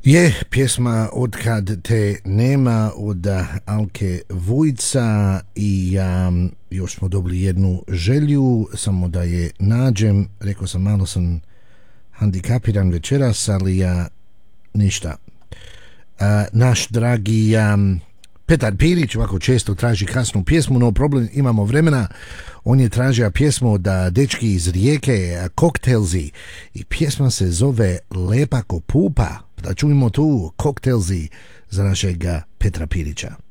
Je pjesma Od kad te nema od Alke Vujca i još smo dobili jednu želju, samo da je nađem. Rekao sam, malo sam handikapiran večeras, ali ništa. Naš dragi Petar Pirić ovako često traži kasnu pjesmu, no problem, imamo vremena. On je tražio pjesmu od dečki iz Rijeke, Koktelzi, i pjesma se zove Lepa ko pupa. Da čujemo tu Koktelzi za našeg Petra Pirića.